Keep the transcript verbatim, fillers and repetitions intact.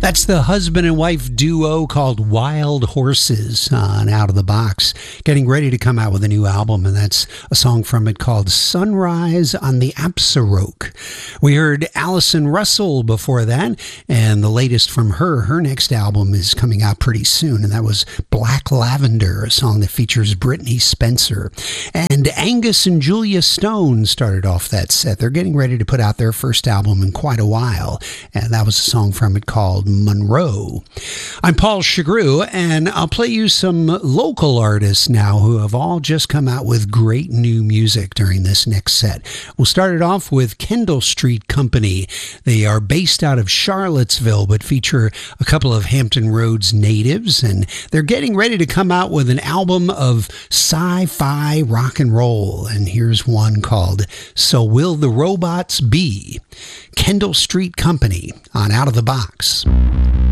That's the husband and wife duo called Wild Horses on Out of the Box, getting ready to come out with a new album, and that's a song from it called Sunrise on the Absaroke. We heard Allison Russell before that, and the latest from her, her next album is coming out pretty soon, and that was Black Lavender, a song that features Brittany Spencer. And Angus and Julia Stone started off that set. They're getting ready to put out their first album in quite a while, and that was a song from it called Monroe. I'm Paul Chagru, and I'll play you some local artists now who have all just come out with great new music during this next set. We'll start it off with Kendall Street Company. They are based out of Charlottesville, but feature a couple of Hampton Roads natives, and they're getting ready to come out with an album of sci-fi rock and roll, and here's one called So Will the Robots Be? Kendall Street Company on Out of the Box.